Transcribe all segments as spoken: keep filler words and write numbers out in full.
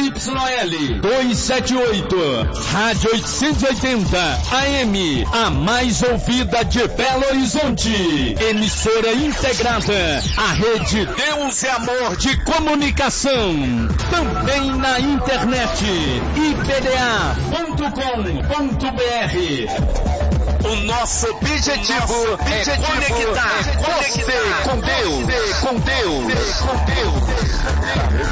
L duzentos e setenta e oito, Rádio oitocentos e oitenta A M, a mais ouvida de Belo Horizonte. Emissora integrada à rede Deus é Amor de Comunicação. Também na internet, i p d a ponto com ponto b r. O nosso objetivo, nosso objetivo é conectar, é conectar você com Deus, você com Deus, com Deus.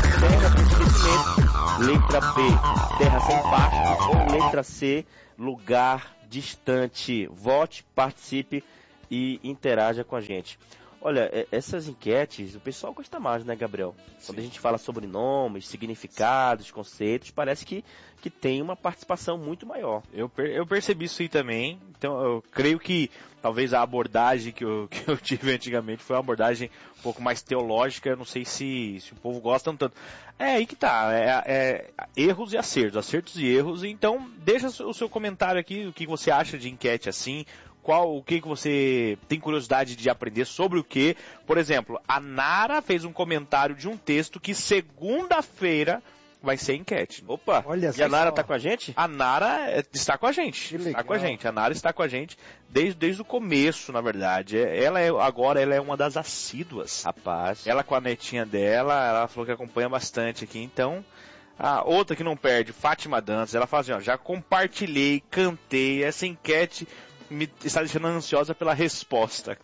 Letra B, terra sem pasto. Ou letra C, lugar distante. Vote, participe e interaja com a gente. Olha, essas enquetes, o pessoal gosta mais, né, Gabriel? Sim. Quando a gente fala sobre nomes, significados, conceitos, parece que, que tem uma participação muito maior. Eu, per, eu percebi isso aí também, então eu creio que talvez a abordagem que eu, que eu tive antigamente foi uma abordagem um pouco mais teológica, eu não sei se, se o povo gosta tanto. É aí que tá, é, é, erros e acertos, acertos e erros, então deixa o seu comentário aqui, o que você acha de enquete assim. Qual, o que, que você tem curiosidade de aprender sobre o que? Por exemplo, a Nara fez um comentário de um texto que segunda-feira vai ser enquete. Opa, olha e a Nara está com a gente? A Nara está com a gente. Está com a gente. A Nara está com a gente desde, desde o começo, na verdade. Ela é, agora ela é uma das assíduas. Rapaz. Ela com a netinha dela, ela falou que acompanha bastante aqui, então... A outra que não perde, Fátima Dantas, ela fala assim, ó, já compartilhei, cantei, essa enquete... me está deixando ansiosa pela resposta.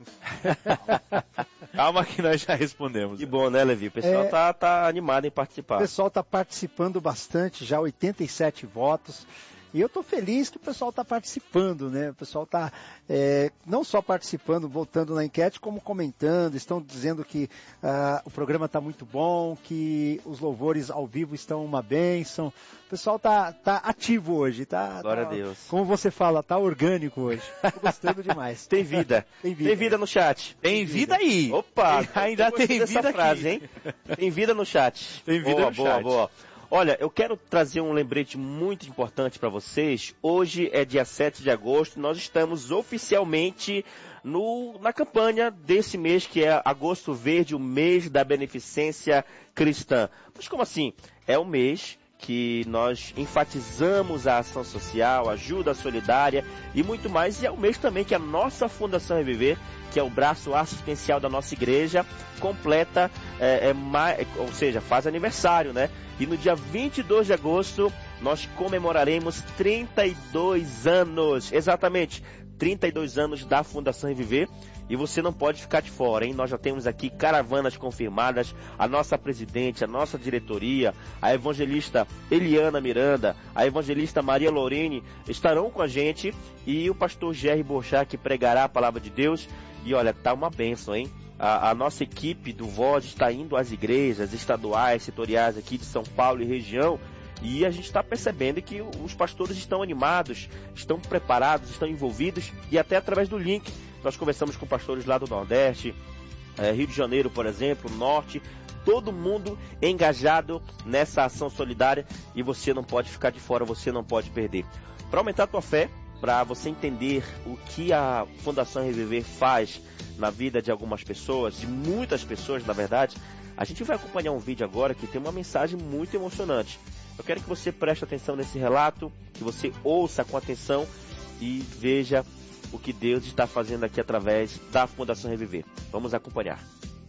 Calma que nós já respondemos. Que bom, né, Levi? O pessoal é... tá, tá animado em participar. O pessoal tá participando bastante, já oitenta e sete votos. E eu estou feliz que o pessoal está participando, né? O pessoal está é, não só participando, votando na enquete, como comentando, estão dizendo que uh, o programa está muito bom, que os louvores ao vivo estão uma bênção. O pessoal está tá ativo hoje, tá? Glória tá, a Deus. Como você fala, tá orgânico hoje. Estou gostando demais. Tem vida. Tem vida. Tem vida no chat. Tem vida aí. Opa, tem, ainda tem vida frase, aqui. Hein? Tem vida no chat. Tem vida boa, no boa, chat. Boa, boa. Olha, eu quero trazer um lembrete muito importante para vocês. Hoje é dia sete de agosto, nós estamos oficialmente no, na campanha desse mês, que é Agosto Verde, o mês da beneficência cristã. Mas como assim? É um mês que nós enfatizamos a ação social, ajuda solidária e muito mais. E é o mês também que a nossa Fundação Reviver, que é o braço assistencial da nossa igreja, completa, é, é, é, ou seja, faz aniversário, né? E no dia vinte e dois de agosto, nós comemoraremos trinta e dois anos, exatamente, trinta e dois anos da Fundação Reviver. E você não pode ficar de fora, hein? Nós já temos aqui caravanas confirmadas, a nossa presidente, a nossa diretoria, a evangelista Eliana Miranda, a evangelista Maria Lorene estarão com a gente e o pastor Jerry Borchá, que pregará a palavra de Deus. E olha, tá uma bênção, hein? A, a nossa equipe do Voz está indo às igrejas estaduais, setoriais aqui de São Paulo e região, e a gente está percebendo que os pastores estão animados, estão preparados, estão envolvidos, e até através do link nós conversamos com pastores lá do Nordeste, é, Rio de Janeiro, por exemplo, Norte, todo mundo engajado nessa ação solidária, e você não pode ficar de fora, você não pode perder. Para aumentar a tua fé, para você entender o que a Fundação Reviver faz na vida de algumas pessoas, de muitas pessoas, na verdade, a gente vai acompanhar um vídeo agora que tem uma mensagem muito emocionante. Eu quero que você preste atenção nesse relato, que você ouça com atenção e veja o que Deus está fazendo aqui através da Fundação Reviver. Vamos acompanhar.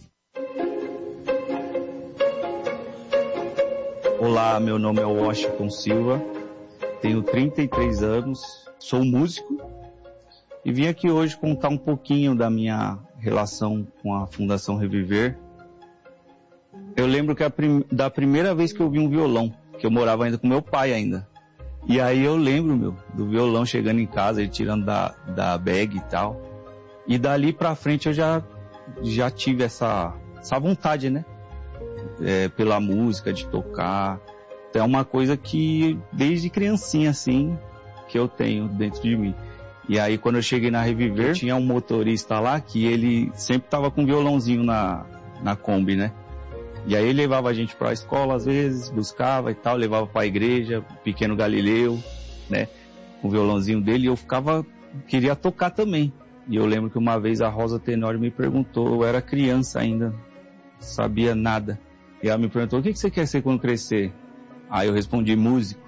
Olá, meu nome é Washington Silva, tenho trinta e três anos, sou músico e vim aqui hoje contar um pouquinho da minha relação com a Fundação Reviver. Eu lembro que a prim- da primeira vez que eu vi um violão, que eu morava ainda com meu pai ainda. E aí eu lembro, meu, do violão chegando em casa, ele tirando da, da bag e tal. E dali pra frente eu já, já tive essa, essa vontade, né? É, pela música, de tocar. Então é uma coisa que desde criancinha, assim, que eu tenho dentro de mim. E aí quando eu cheguei na Reviver, tinha um motorista lá que ele sempre tava com um violãozinho na, na Kombi, né? E aí ele levava a gente para a escola às vezes, buscava e tal, levava para a igreja, pequeno Galileu, né, com o violãozinho dele, e eu ficava, queria tocar também. E eu lembro que uma vez a Rosa Tenório me perguntou, eu era criança ainda, não sabia nada. E ela me perguntou, o que você quer ser quando crescer? Aí eu respondi músico.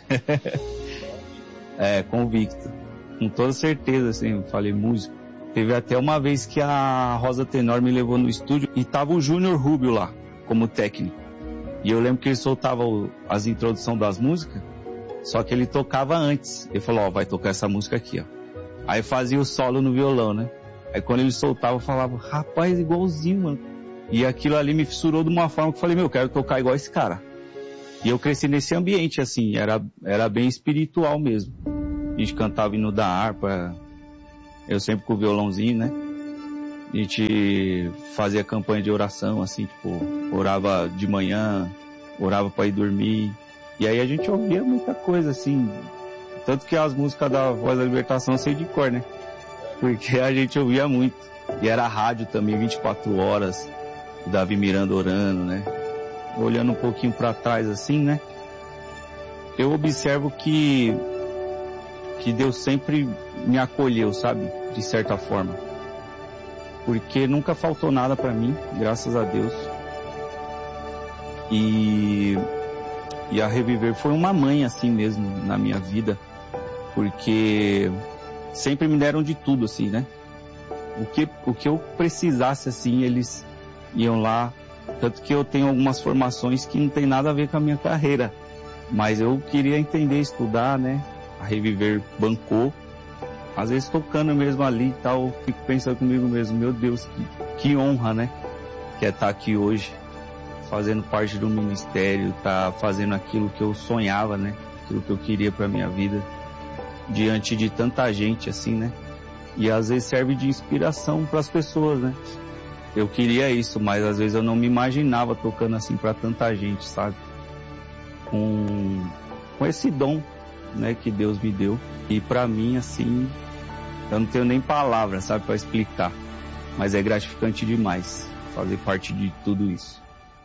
É, convicto. Com toda certeza, assim, eu falei músico. Teve até uma vez que a Rosa Tenor me levou no estúdio e tava o Júnior Rubio lá, como técnico. E eu lembro que ele soltava o, as introduções das músicas, só que ele tocava antes. Ele falou, ó, vai tocar essa música aqui, ó. Aí fazia o solo no violão, né? Aí quando ele soltava, eu falava, rapaz, igualzinho, mano. E aquilo ali me fissurou de uma forma que eu falei, meu, eu quero tocar igual esse cara. E eu cresci nesse ambiente, assim, era, era bem espiritual mesmo. A gente cantava hino da harpa, eu sempre com o violãozinho, né? A gente fazia campanha de oração, assim, tipo, orava de manhã, orava para ir dormir. E aí a gente ouvia muita coisa, assim. Tanto que as músicas da Voz da Libertação eu sei de cor, né? Porque a gente ouvia muito. E era rádio também, vinte e quatro horas, o Davi Miranda orando, né? Olhando um pouquinho para trás assim, né? Eu observo que que Deus sempre me acolheu, sabe? De certa forma. Porque nunca faltou nada para mim, graças a Deus. E e a Reviver foi uma mãe assim mesmo na minha vida, porque sempre me deram de tudo assim, né? O que o que eu precisasse assim, eles iam lá. Tanto que eu tenho algumas formações que não tem nada a ver com a minha carreira. Mas eu queria entender, estudar, né? A Reviver bancou. Às vezes tocando mesmo ali e tal, eu fico pensando comigo mesmo, meu Deus, que, que honra, né? Que é estar aqui hoje, fazendo parte do ministério, tá fazendo aquilo que eu sonhava, né? Aquilo que eu queria pra minha vida. Diante de tanta gente, assim, né? E às vezes serve de inspiração para as pessoas, né? Eu queria isso, mas às vezes eu não me imaginava tocando assim para tanta gente, sabe? Com, com esse dom, né, que Deus me deu. E para mim, assim, eu não tenho nem palavras, sabe, para explicar. Mas é gratificante demais fazer parte de tudo isso.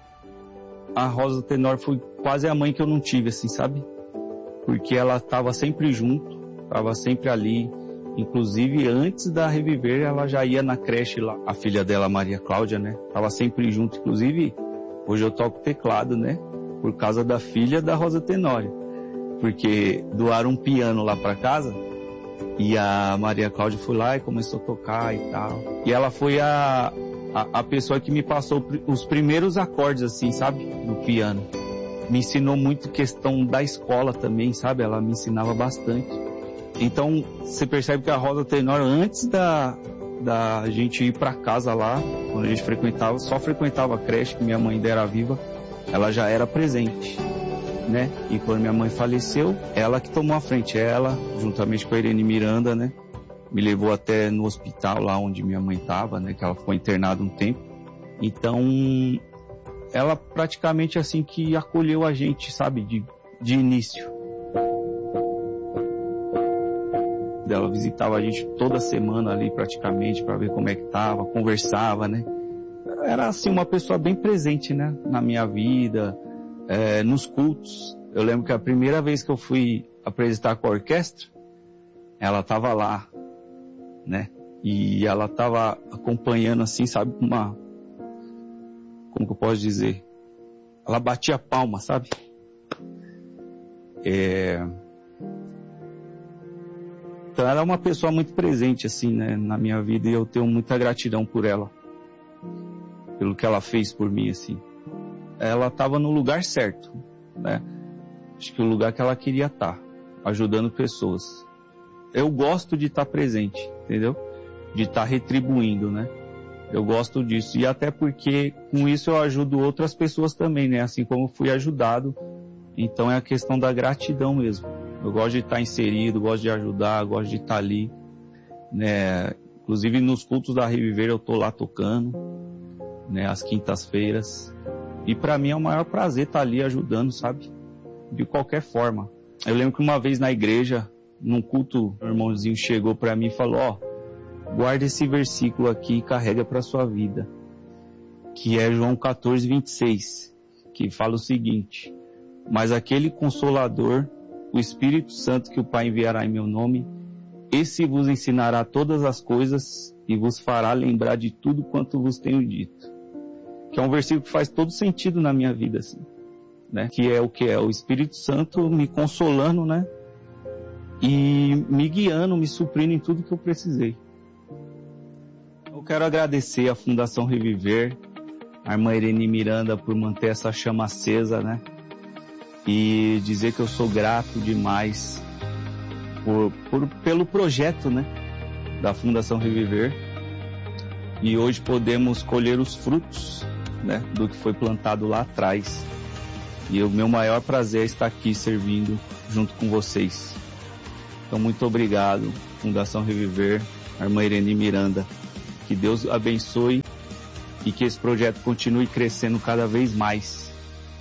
A Rosa Tenor foi quase a mãe que eu não tive, assim, sabe? Porque ela estava sempre junto, estava sempre ali. Inclusive, antes da Reviver, ela já ia na creche lá. A filha dela, Maria Cláudia, né? Tava sempre junto. Inclusive, hoje eu toco teclado, né? Por causa da filha da Rosa Tenório. Porque doaram um piano lá pra casa. E a Maria Cláudia foi lá e começou a tocar e tal. E ela foi a, a, a pessoa que me passou os primeiros acordes, assim, sabe? No piano. Me ensinou muito questão da escola também, sabe? Ela me ensinava bastante. Então, você percebe que a Rosa Tenor, antes da, da gente ir para casa lá, quando a gente frequentava, só frequentava a creche, que minha mãe ainda era viva, ela já era presente, né? E quando minha mãe faleceu, ela que tomou a frente, ela, juntamente com a Irene Miranda, né? Me levou até no hospital lá onde minha mãe estava, né? Que ela ficou internada um tempo. Então, ela praticamente assim que acolheu a gente, sabe? De, de início. Ela visitava a gente toda semana ali praticamente para ver como é que tava, conversava, né? Era assim uma pessoa bem presente, né? Na minha vida, é, nos cultos. Eu lembro que a primeira vez que eu fui apresentar com a orquestra, ela tava lá, né? E ela tava acompanhando assim, sabe? Uma... Como que eu posso dizer? Ela batia palma, sabe? É... Então ela é uma pessoa muito presente assim, né, na minha vida, e eu tenho muita gratidão por ela, pelo que ela fez por mim, assim. Ela estava no lugar certo, né? Acho que o lugar que ela queria estar, ajudando pessoas. Eu gosto de estar presente, entendeu? De estar retribuindo, né? Eu gosto disso, e até porque com isso eu ajudo outras pessoas também, né? Assim como fui ajudado. Então é a questão da gratidão mesmo. Eu gosto de estar inserido, gosto de ajudar, gosto de estar ali, né? Inclusive nos cultos da Reviver eu tô lá tocando, né? Às quintas-feiras. E para mim é o maior prazer estar ali ajudando, sabe? De qualquer forma. Eu lembro que uma vez na igreja, num culto, o irmãozinho chegou para mim e falou, ó, guarda esse versículo aqui e carrega para sua vida. Que é João quatorze, vinte e seis, que fala o seguinte: mas aquele Consolador, o Espírito Santo que o Pai enviará em meu nome, esse vos ensinará todas as coisas e vos fará lembrar de tudo quanto vos tenho dito. Que é um versículo que faz todo sentido na minha vida, assim. né? Que é o que é o Espírito Santo me consolando, né? E me guiando, me suprindo em tudo que eu precisei. Eu quero agradecer à Fundação Reviver, a irmã Irene Miranda, por manter essa chama acesa, né? E dizer que eu sou grato demais por, por, pelo projeto, né? Da Fundação Reviver. E hoje podemos colher os frutos, né? Do que foi plantado lá atrás. E o meu maior prazer é estar aqui servindo junto com vocês. Então, muito obrigado, Fundação Reviver, a irmã Irene Miranda. Que Deus abençoe e que esse projeto continue crescendo cada vez mais.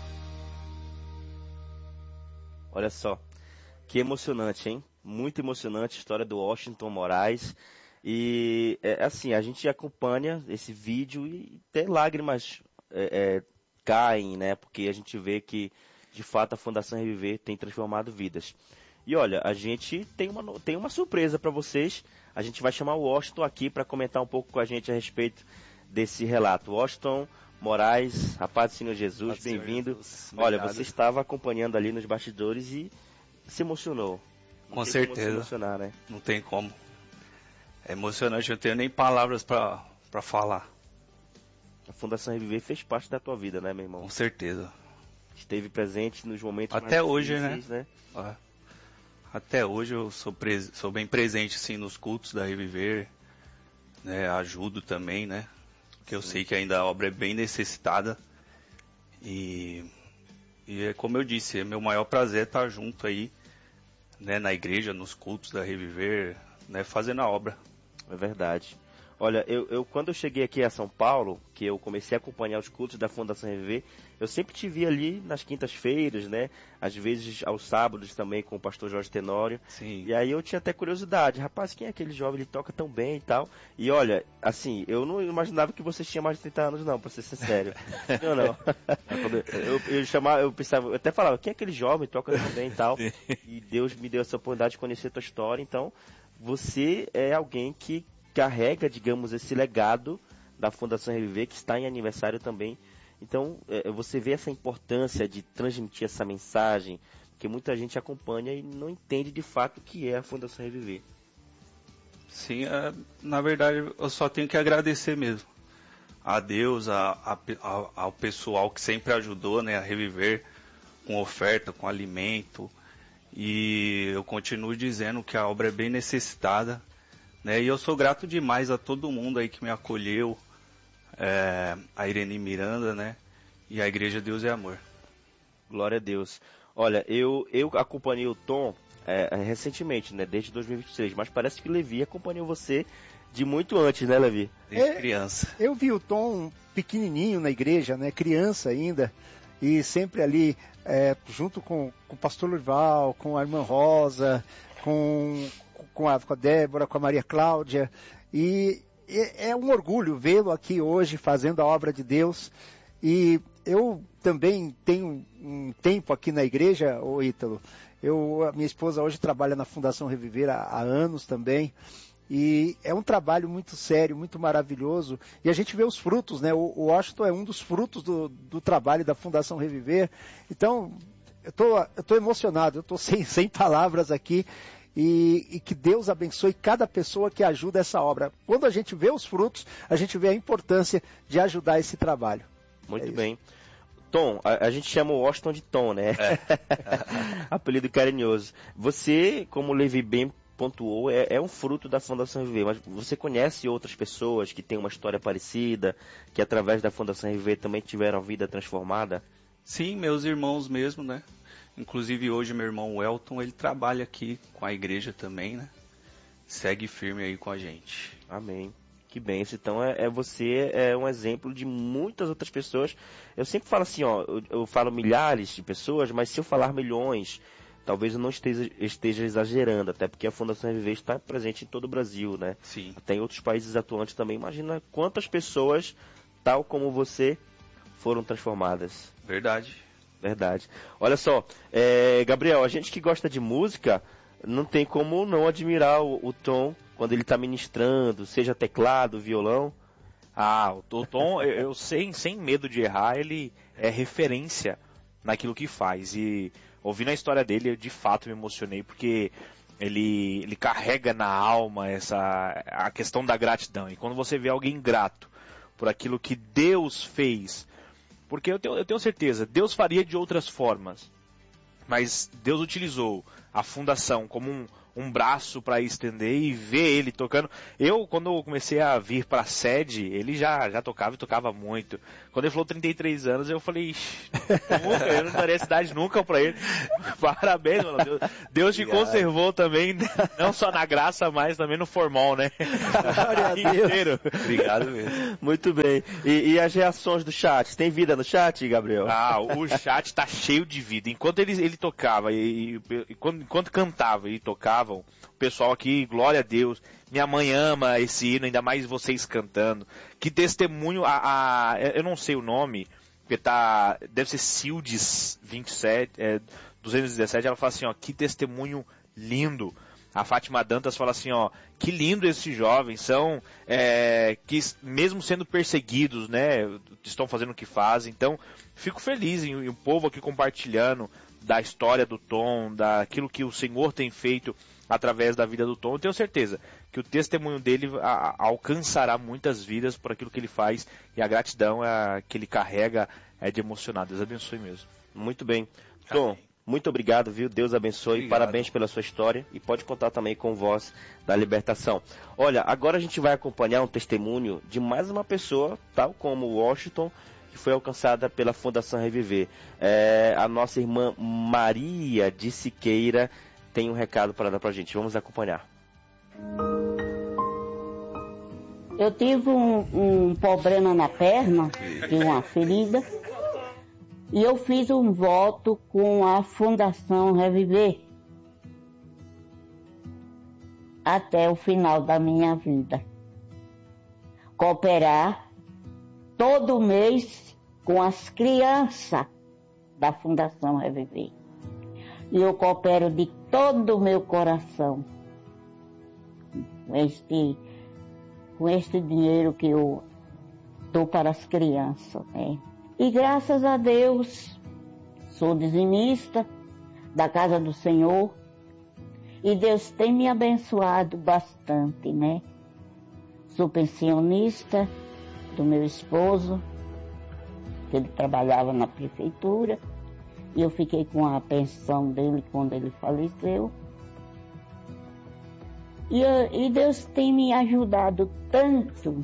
Olha só, que emocionante, hein? Muito emocionante a história do Washington Moraes. E, é, assim, a gente acompanha esse vídeo e até lágrimas é, é, caem, né? Porque a gente vê que, de fato, a Fundação Reviver tem transformado vidas. E olha, a gente tem uma, tem uma surpresa para vocês. A gente vai chamar o Washington aqui para comentar um pouco com a gente a respeito desse relato. Washington Moraes, rapaz do Senhor Jesus, bem-vindo. Olha, você estava acompanhando ali nos bastidores e se emocionou. Não com tem certeza. Como se emocionar, né? Não tem como. É emocionante, eu não tenho nem palavras para falar. A Fundação Reviver fez parte da tua vida, né, meu irmão? Com certeza. Esteve presente nos momentos Até mais hoje, difíceis, né? né? É. Até hoje eu sou, pres... sou bem presente, assim, nos cultos da Reviver, né? Ajudo também, né? Porque eu sei que ainda a obra é bem necessitada. E, e é como eu disse, é meu maior prazer estar junto aí, né? Na igreja, nos cultos da Reviver, né? Fazendo a obra. É verdade. Olha, eu, eu quando eu cheguei aqui a São Paulo, que eu comecei a acompanhar os cultos da Fundação Reviver, eu sempre te vi ali nas quintas-feiras, né? Às vezes aos sábados também com o pastor Jorge Tenório. Sim. E aí eu tinha até curiosidade, rapaz, quem é aquele jovem? Ele toca tão bem e tal. E olha, assim, eu não imaginava que você tinha mais de trinta anos não, pra ser sincero. não, não. Eu, eu, chamava, eu pensava, eu até falava, quem é aquele jovem? Toca tão bem e tal. E Deus me deu essa oportunidade de conhecer a tua história. Então, você é alguém que carrega, digamos, esse legado da Fundação Reviver, que está em aniversário também. Então, é, você vê essa importância de transmitir essa mensagem, que muita gente acompanha e não entende de fato o que é a Fundação Reviver. Sim, é, na verdade, eu só tenho que agradecer mesmo a Deus, a, a, a, ao pessoal que sempre ajudou, né, a Reviver com oferta, com alimento. E eu continuo dizendo que a obra é bem necessitada. Né, e eu sou grato demais a todo mundo aí que me acolheu, é, a Irene Miranda, né? E a Igreja Deus é Amor. Glória a Deus. Olha, eu, eu acompanhei o Tom é, recentemente, né? Desde dois mil e vinte e três, mas parece que o Levi acompanhou você de muito antes, né, Levi? Desde é, criança. Eu vi o Tom pequenininho na igreja, né? Criança ainda, e sempre ali, é, junto com, com o pastor Lurival, com a irmã Rosa, com... Com a, com a Débora, com a Maria Cláudia, e é, é um orgulho vê-lo aqui hoje fazendo a obra de Deus. E eu também tenho um tempo aqui na igreja, ô Ítalo. Eu, a minha esposa hoje trabalha na Fundação Reviver há, há anos também, e é um trabalho muito sério, muito maravilhoso, e a gente vê os frutos, né? O, o Washington é um dos frutos do, do trabalho da Fundação Reviver. Então, eu tô, eu tô emocionado, eu tô sem, sem palavras aqui. E, e que Deus abençoe cada pessoa que ajuda essa obra. Quando a gente vê os frutos, a gente vê a importância de ajudar esse trabalho. Muito é bem. Tom, a, a gente chama o Washington de Tom, né? É. Apelido carinhoso. Você, como o Levi bem pontuou, é, é um fruto da Fundação Reviver, mas você conhece outras pessoas que têm uma história parecida, que através da Fundação Reviver também tiveram a vida transformada? Sim, meus irmãos mesmo, né? Inclusive hoje meu irmão Welton, ele trabalha aqui com a igreja também, né? Segue firme aí com a gente. Amém. Que bênção. Então é, é você é um exemplo de muitas outras pessoas. Eu sempre falo assim, ó, eu, eu falo milhares de pessoas, mas se eu falar milhões, talvez eu não esteja, esteja exagerando, até porque a Fundação Reviver está presente em todo o Brasil, né? Sim. Até em outros países atuantes também. Imagina quantas pessoas, tal como você, foram transformadas. Verdade. Verdade. Olha só, é, Gabriel, a gente que gosta de música, não tem como não admirar o, o Tom quando ele está ministrando, seja teclado, violão. Ah, o Tom, eu, eu sem, sem medo de errar, ele é referência naquilo que faz. E ouvindo a história dele, eu de fato me emocionei, porque ele, ele carrega na alma essa, a questão da gratidão. E quando você vê alguém grato por aquilo que Deus fez, porque eu tenho, eu tenho certeza, Deus faria de outras formas, mas Deus utilizou a fundação como um, um braço para estender e ver ele tocando. Eu, quando eu comecei a vir para a sede, ele já, já tocava e tocava muito. Quando ele falou trinta e três anos, eu falei, nunca, eu não daria cidade nunca para ele. Parabéns, mano. Deus, Deus te conservou também, não só na graça, mas também no formol, né? Inteiro. Obrigado mesmo. Muito bem. E, e as reações do chat? Tem vida no chat, Gabriel? Ah, o chat tá cheio de vida. Enquanto ele, ele tocava, e, e, quando, enquanto cantava e tocava, o pessoal aqui, glória a Deus, minha mãe ama esse hino, ainda mais vocês cantando. Que testemunho, a, a, eu não sei o nome, porque tá, deve ser Sildes vinte e sete, é, duzentos e dezessete, ela fala assim, ó, que testemunho lindo. A Fátima Dantas fala assim, ó, que lindo esses jovens, são, é, que mesmo sendo perseguidos, né, estão fazendo o que fazem. Então, fico feliz em, em o povo aqui compartilhando da história do Tom, daquilo que o Senhor tem feito através da vida do Tom. Eu tenho certeza que o testemunho dele a, a, alcançará muitas vidas por aquilo que ele faz, e a gratidão a, que ele carrega é de emocionar. Deus abençoe mesmo. Muito bem. Tom, muito obrigado, viu? Deus abençoe. Obrigado. Parabéns pela sua história, e pode contar também com Voz da Libertação. Olha, agora a gente vai acompanhar um testemunho de mais uma pessoa, tal como o Washington, que foi alcançada pela Fundação Reviver. É, a nossa irmã Maria de Siqueira tem um recado para dar para a gente. Vamos acompanhar. Eu tive um, um problema na perna, de uma ferida, e eu fiz um voto com a Fundação Reviver até o final da minha vida. Cooperar todo mês com as crianças da Fundação Reviver. E eu coopero de todo o meu coração com este, com este dinheiro que eu dou para as crianças, né? E graças a Deus, sou dizimista da Casa do Senhor, e Deus tem me abençoado bastante, né? Sou pensionista do meu esposo, que ele trabalhava na prefeitura, e eu fiquei com a pensão dele quando ele faleceu. E, e Deus tem me ajudado tanto.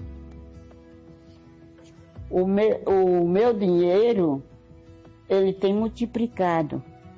O meu, o meu dinheiro, ele tem multiplicado.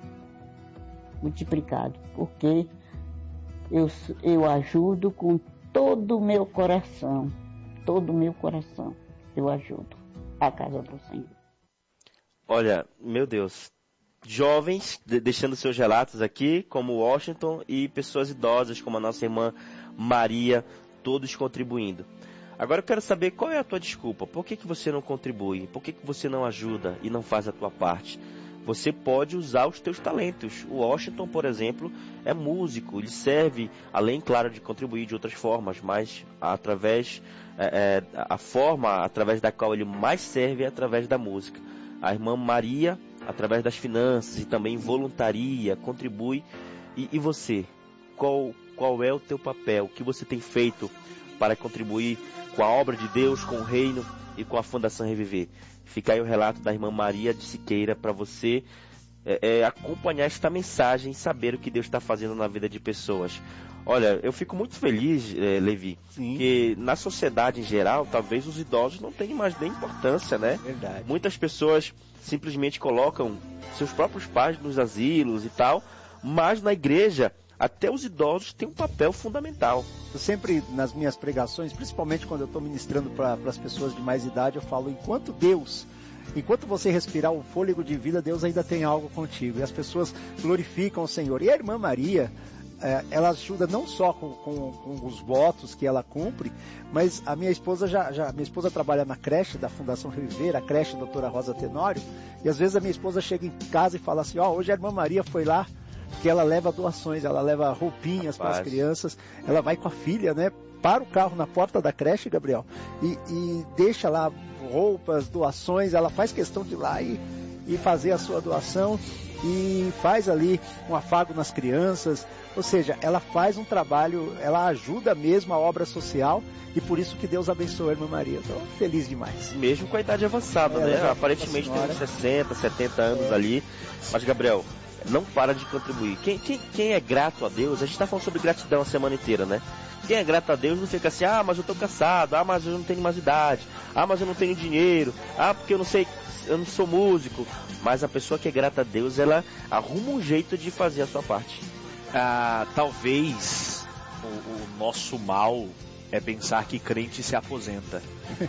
Multiplicado, porque eu, eu ajudo com todo o meu coração. Todo o meu coração eu ajudo a Casa do Senhor. Olha, meu Deus, jovens de, deixando seus relatos aqui, como Washington, e pessoas idosas como a nossa irmã Maria, todos contribuindo. Agora eu quero saber qual é a tua desculpa. Por que que você não contribui? Por que que você não ajuda e não faz a tua parte? Você pode usar os teus talentos. O Washington, por exemplo, é músico. Ele serve, além, claro, de contribuir de outras formas, mas através, é, é, a forma através da qual ele mais serve é através da música. A irmã Maria, através das finanças e também voluntaria, contribui. E, e você? Qual, qual é o teu papel? O que você tem feito para contribuir com a obra de Deus, com o reino e com a Fundação Reviver? Fica aí o relato da irmã Maria de Siqueira para você é, é, acompanhar esta mensagem e saber o que Deus está fazendo na vida de pessoas. Olha, eu fico muito feliz, é, Levi, Sim. que na sociedade em geral, talvez os idosos não tenham mais nem importância, né? Verdade. Muitas pessoas simplesmente colocam seus próprios pais nos asilos e tal, mas na igreja até os idosos têm um papel fundamental. Eu sempre, nas minhas pregações, principalmente quando eu estou ministrando para as pessoas de mais idade, eu falo, enquanto Deus, enquanto você respirar o fôlego de vida, Deus ainda tem algo contigo. E as pessoas glorificam o Senhor. E a irmã Maria, é, ela ajuda não só com, com, com os votos que ela cumpre, mas a minha esposa já, já minha esposa trabalha na creche da Fundação Reviver, a creche doutora Rosa Tenório, e às vezes a minha esposa chega em casa e fala assim, ó, oh, hoje a irmã Maria foi lá, que ela leva doações, ela leva roupinhas para as crianças, ela vai com a filha, né, para o carro na porta da creche, Gabriel, e, e deixa lá roupas, doações, ela faz questão de ir lá e, e fazer a sua doação e faz ali um afago nas crianças, ou seja, ela faz um trabalho, ela ajuda mesmo a obra social e por isso que Deus abençoou a irmã Maria. Estou feliz demais. Mesmo com a idade avançada, É, né? já, Aparentemente tem senhora. uns sessenta, setenta anos ali. Mas, Gabriel, não para de contribuir. Quem, quem, quem é grato a Deus, a gente está falando sobre gratidão a semana inteira, né? Quem é grato a Deus não fica assim, ah, mas eu tô cansado, ah, mas eu não tenho mais idade, ah, mas eu não tenho dinheiro, ah, porque eu não sei, eu não sou músico. Mas a pessoa que é grata a Deus, ela arruma um jeito de fazer a sua parte. Ah, talvez o, o nosso mal é pensar que crente se aposenta.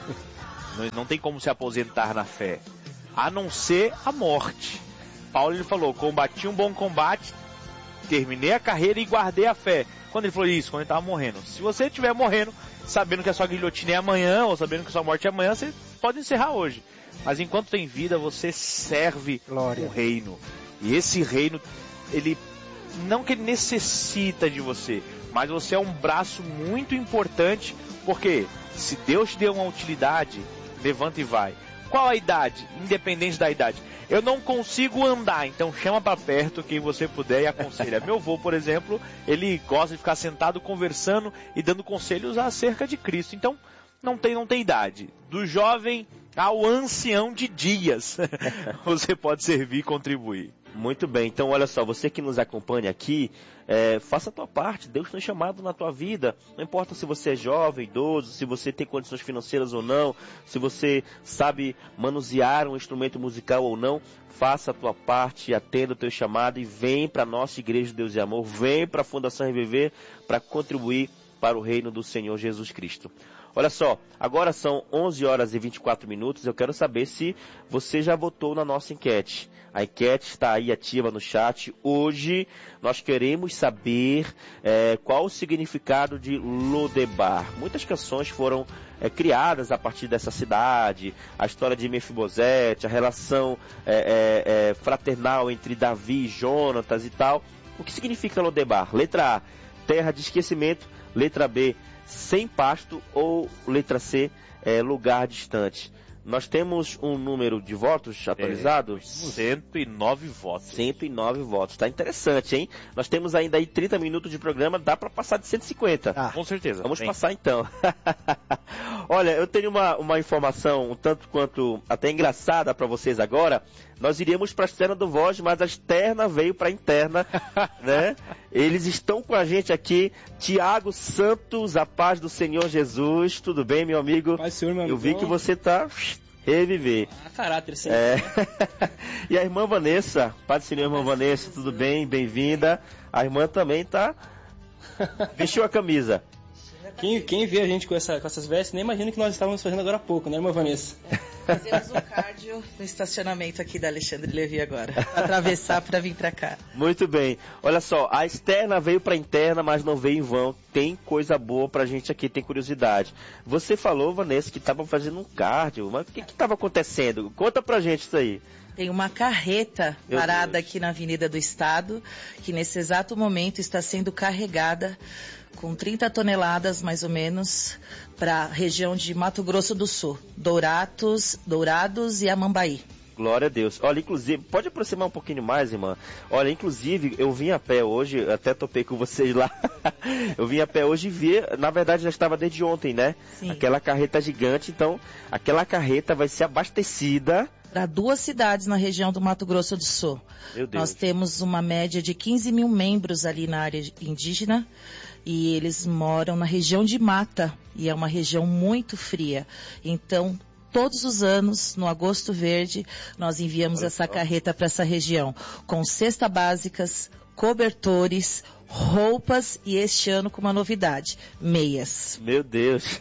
não, não tem como se aposentar na fé, a não ser a morte. Paulo ele falou, combati um bom combate, terminei a carreira e guardei a fé. Quando ele falou isso, quando ele estava morrendo. Se você estiver morrendo, sabendo que a sua guilhotina é amanhã, ou sabendo que a sua morte é amanhã, você pode encerrar hoje. Mas enquanto tem vida, você serve Glória. o reino. E esse reino, ele não que ele necessita de você, mas você é um braço muito importante, porque se Deus te deu uma utilidade, levanta e vai. Qual a idade? Independente da idade. Eu não consigo andar, então chama para perto quem você puder e aconselha. Meu avô, por exemplo, ele gosta de ficar sentado conversando e dando conselhos acerca de Cristo. Então, não tem, não tem idade. Do jovem ao ancião de dias, você pode servir e contribuir. Muito bem, então olha só, você que nos acompanha aqui, é, faça a tua parte, Deus tem chamado na tua vida, não importa se você é jovem, idoso, se você tem condições financeiras ou não, se você sabe manusear um instrumento musical ou não, faça a tua parte, atenda o teu chamado e vem para a nossa Igreja de Deus e Amor, vem para a Fundação Reviver para contribuir para o reino do Senhor Jesus Cristo. Olha só, agora são onze horas e vinte e quatro minutos, eu quero saber se você já votou na nossa enquete. A enquete está aí ativa no chat. Hoje nós queremos saber é, qual o significado de Lodebar. Muitas canções foram é, criadas a partir dessa cidade, a história de Mefibosete, a relação é, é, é, fraternal entre Davi e Jonatas e tal. O que significa Lodebar? Letra A, terra de esquecimento. Letra B, sem pasto. Ou letra C, é, lugar distante. Nós temos um número de votos atualizado? É, cento e nove votos. cento e nove votos. Tá interessante, hein? Nós temos ainda aí trinta minutos de programa, dá para passar de cento e cinquenta. Ah, com certeza. Vamos Bem. passar então. Olha, eu tenho uma, uma informação um tanto quanto até engraçada para vocês agora. Nós iríamos para a externa do Voz, mas a externa veio para a interna, né? Eles estão com a gente aqui. Tiago Santos, a paz do Senhor Jesus. Tudo bem, meu amigo? Paz, senhor, meu eu vi amigão. que você tá reviver. Ah, caráter, sempre. É. E a irmã Vanessa, paz do Senhor, irmã Vanessa, tudo bem? Bem-vinda. A irmã também tá... vestiu a camisa. Quem, quem vê a gente com, essa, com essas vestes, nem imagina o que nós estávamos fazendo agora há pouco, né, irmã Vanessa? Fazemos um cardio no estacionamento aqui da Alexandre Levi agora. Pra atravessar para vir para cá. Muito bem. Olha só, a externa veio para a interna, mas não veio em vão. Tem coisa boa pra gente aqui, tem curiosidade. Você falou, Vanessa, que estava fazendo um cardio, mas o que estava acontecendo? Conta pra gente isso aí. Tem uma carreta Meu parada Deus. aqui na Avenida do Estado, que nesse exato momento está sendo carregada com trinta toneladas, mais ou menos, para a região de Mato Grosso do Sul, Dourados, Dourados e Amambaí. Glória a Deus. Olha, inclusive, pode aproximar um pouquinho mais, irmã. Olha, inclusive, eu vim a pé hoje, até topei com vocês lá. Eu vim a pé hoje e vi, na verdade já estava desde ontem, né? Sim. Aquela carreta gigante, então, aquela carreta vai ser abastecida. Para duas cidades na região do Mato Grosso do Sul. Meu Deus. Nós temos uma média de quinze mil membros ali na área indígena e eles moram na região de mata e é uma região muito fria. Então, todos os anos, no Agosto Verde, nós enviamos Olha essa só. carreta para essa região com cestas básicas, cobertores, roupas e este ano com uma novidade, meias. Meu Deus.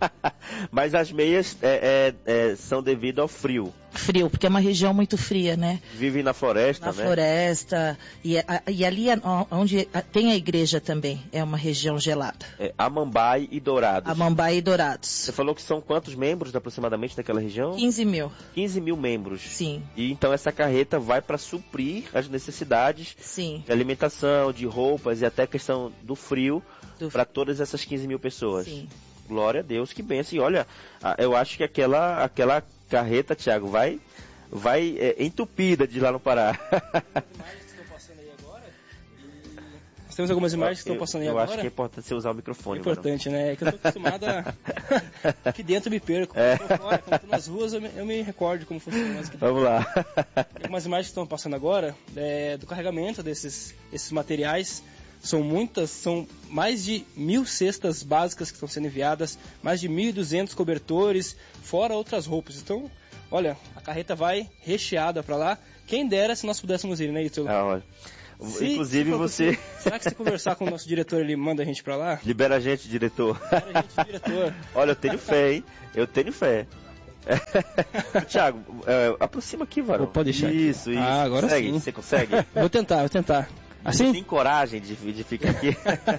Mas as meias é, é, é, são devido ao frio. Frio, porque é uma região muito fria, né? Vivem na floresta, Na né? floresta, e, a- e ali é onde tem a igreja também, é uma região gelada. É, Amambai e Dourados. Amambaí e Dourados. Você falou que são quantos membros aproximadamente daquela região? quinze mil, quinze mil membros. sim, E então essa carreta vai para suprir as necessidades sim. de alimentação, de roupas e até a questão do frio Do- para todas essas quinze mil pessoas. Sim. Glória a Deus, que bênção. E olha, a- eu acho que aquela, aquela carreta, Thiago, vai vai é, entupida de lá no Pará. Nós temos algumas imagens que estão passando aí eu agora. Eu acho que é importante você usar o microfone. É importante, mano. Né? É que eu tô acostumado a... Aqui dentro eu me perco. É. Quando eu tô fora, quando eu tô nas ruas, eu me, eu me recordo como funciona. Aqui Vamos lá. Tem algumas imagens que estão passando agora é, do carregamento desses esses materiais. São muitas, são mais de mil cestas básicas que estão sendo enviadas, mais de mil e duzentos cobertores, fora outras roupas. Então, olha, a carreta vai recheada para lá. Quem dera se nós pudéssemos ir, né, Ítalo? Ah, olha. Se, Inclusive se você... Será que se conversar com o nosso diretor, ele manda a gente pra lá? Libera a gente, diretor. Libera a gente, diretor. Olha, eu tenho fé, hein? Eu tenho fé. Tiago, é, aproxima aqui, varão. Pode deixar. Isso, aqui. isso. Ah, agora consegue? sim. Você consegue? Vou tentar, vou tentar. Assim? Você tem coragem de, de ficar aqui?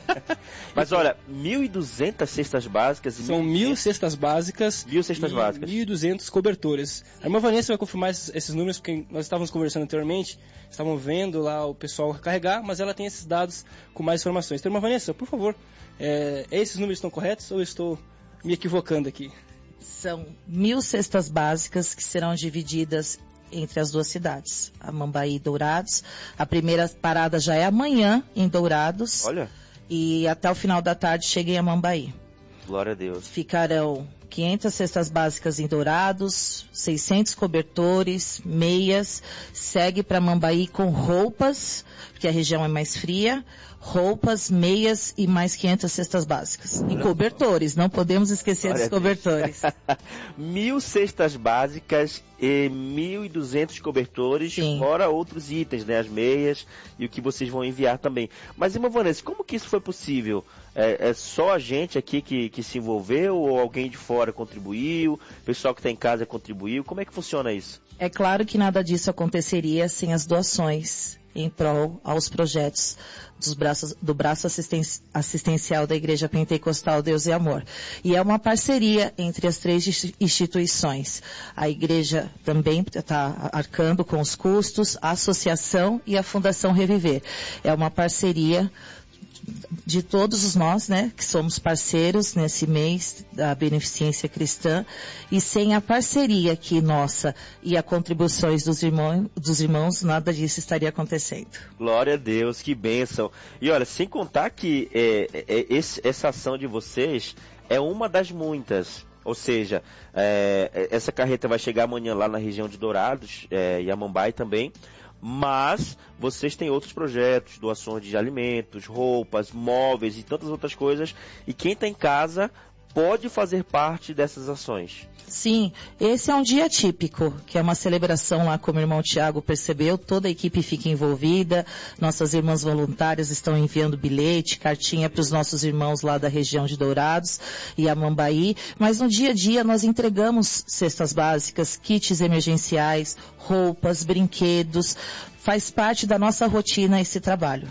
Mas olha, mil e duzentas cestas básicas... E São mil cestas básicas mil cestas e básicas. mil e duzentos cobertores. A irmã Vanessa vai confirmar esses, esses números, porque nós estávamos conversando anteriormente, estavam vendo lá o pessoal carregar, mas ela tem esses dados com mais informações. Então, irmã Vanessa, por favor, é, esses números estão corretos ou eu estou me equivocando aqui? São mil cestas básicas que serão divididas entre as duas cidades, a Mambaí e Dourados. A primeira parada já é amanhã em Dourados. Olha. E até o final da tarde cheguei a Mambaí. Glória a Deus. Ficarão quinhentas cestas básicas em Dourados, seiscentos cobertores, meias, segue para Mambaí com roupas, porque a região é mais fria, roupas, meias e mais quinhentas cestas básicas. E cobertores, não podemos esquecer Glória dos cobertores. Mil cestas básicas e mil e duzentos cobertores, Sim. fora outros itens, né? As meias e o que vocês vão enviar também. Mas, irmã Vanessa, como que isso foi possível? É, é só a gente aqui que, que se envolveu ou alguém de fora contribuiu? O pessoal que está em casa contribuiu? Como é que funciona isso? É claro que nada disso aconteceria sem as doações em prol aos projetos dos braços, do braço assisten, assistencial da Igreja Pentecostal Deus e Amor. E é uma parceria entre as três instituições. A igreja também está arcando com os custos, a associação e a Fundação Reviver. É uma parceria de todos nós, né, que somos parceiros nesse mês da beneficência cristã, e sem a parceria aqui nossa e as contribuições dos irmãos, dos irmãos, nada disso estaria acontecendo. Glória a Deus, que bênção. E olha, sem contar que é, é, esse, essa ação de vocês é uma das muitas. Ou seja, é, essa carreta vai chegar amanhã lá na região de Dourados, é, e a Mambaí também. Mas vocês têm outros projetos, doações de alimentos, roupas, móveis e tantas outras coisas. E quem está em casa pode fazer parte dessas ações. Sim, esse é um dia típico, que é uma celebração lá, como o irmão Tiago percebeu, toda a equipe fica envolvida, nossas irmãs voluntárias estão enviando bilhete, cartinha para os nossos irmãos lá da região de Dourados e a Mambaí, mas no dia a dia nós entregamos cestas básicas, kits emergenciais, roupas, brinquedos, faz parte da nossa rotina esse trabalho.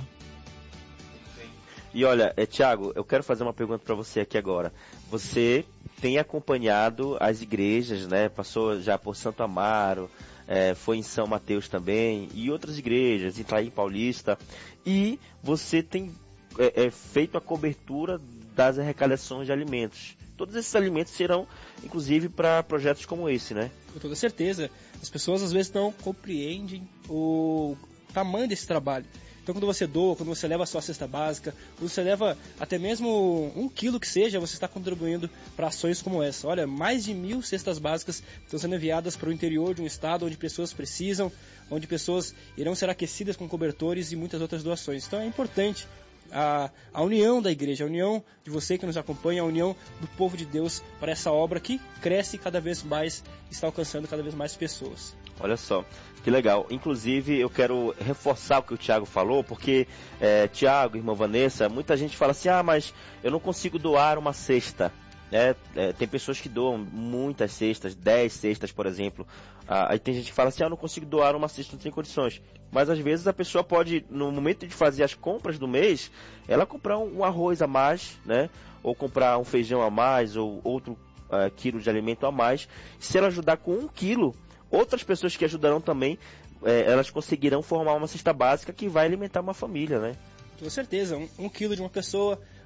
E olha, é, Tiago, eu quero fazer uma pergunta para você aqui agora. Você tem acompanhado as igrejas, né? Passou já por Santo Amaro, é, foi em São Mateus também, e outras igrejas, em Itaim Paulista. E você tem é, é, feito a cobertura das arrecadações de alimentos. Todos esses alimentos serão, inclusive, para projetos como esse, né? Com toda certeza. As pessoas às vezes não compreendem o tamanho desse trabalho. Então, quando você doa, quando você leva a sua cesta básica, quando você leva até mesmo um quilo que seja, você está contribuindo para ações como essa. Olha, mais de mil cestas básicas estão sendo enviadas para o interior de um estado onde pessoas precisam, onde pessoas irão ser aquecidas com cobertores e muitas outras doações. Então, é importante a, a união da igreja, a união de você que nos acompanha, a união do povo de Deus para essa obra que cresce cada vez mais, está alcançando cada vez mais pessoas. Olha só, que legal. Inclusive, eu quero reforçar o que o Tiago falou, porque, é, Tiago, irmã Vanessa, muita gente fala assim, ah, mas eu não consigo doar uma cesta. É, é, tem pessoas que doam muitas cestas, dez cestas, por exemplo. Ah, aí tem gente que fala assim, ah, eu não consigo doar uma cesta, não tem condições. Mas às vezes a pessoa pode, no momento de fazer as compras do mês, ela comprar um, um arroz a mais, né? Ou comprar um feijão a mais, ou outro uh, quilo de alimento a mais. Se ela ajudar com um quilo, outras pessoas que ajudarão também, eh, elas conseguirão formar uma cesta básica que vai alimentar uma família, né? Com certeza, um, um quilo de uma pessoa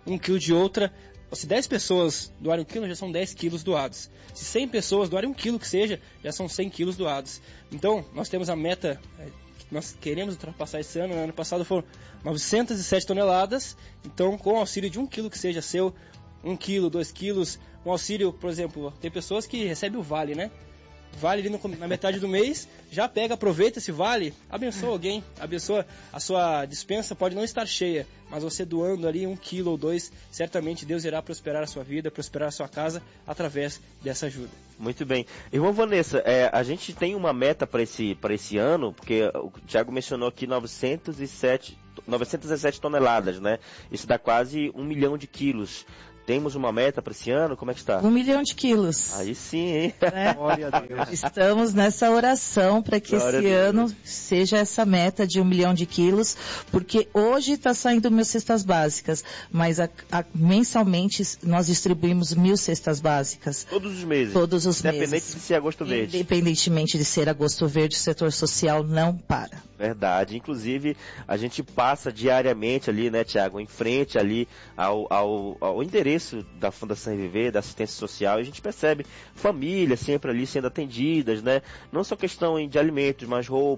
um quilo de outra. Se dez pessoas doarem um quilo, já são dez quilos doados. Se cem pessoas doarem um quilo que seja, já são cem quilos doados. Então, nós temos a meta que nós queremos ultrapassar esse ano. No ano passado foram novecentas e sete toneladas. Então, com o auxílio de um quilo que seja seu, um quilo, dois quilos, um auxílio, por exemplo, tem pessoas que recebem o vale, né? Vale ali no, na metade do mês, já pega, aproveita esse vale, abençoa alguém, abençoa a sua dispensa, pode não estar cheia, mas você doando ali um quilo ou dois, certamente Deus irá prosperar a sua vida, prosperar a sua casa através dessa ajuda. Muito bem. Irmã Vanessa, é, a gente tem uma meta para esse, para esse ano, porque o Tiago mencionou aqui novecentas e sete toneladas, né? Isso dá quase um milhão de quilos. Temos uma meta para esse ano? Como é que está? Um milhão de quilos. Aí sim, hein? Né? Glória a Deus. Estamos nessa oração para que Glória esse ano seja essa meta de um milhão de quilos, porque hoje está saindo mil cestas básicas, mas a, a, mensalmente nós distribuímos mil cestas básicas. Todos os meses? Todos os Independente meses. de ser agosto verde. Independentemente de ser agosto verde, o setor social não para. Verdade. Inclusive, a gente passa diariamente ali, né, Tiago, em frente ali ao, ao, ao endereço da Fundação Reviver, da assistência social, e a gente percebe famílias sempre ali sendo atendidas, né? Não só questão de alimentos, mas roupas,